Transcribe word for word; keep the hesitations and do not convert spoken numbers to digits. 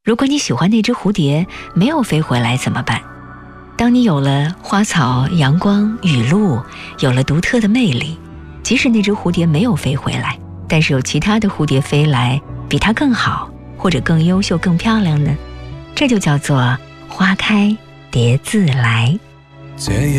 如果你喜欢那只蝴蝶没有飞回来怎么办？当你有了花草、阳光、雨露，有了独特的魅力，即使那只蝴蝶没有飞回来，但是有其他的蝴蝶飞来比它更好，或者更优秀、更漂亮呢？这就叫做花开蝶自来。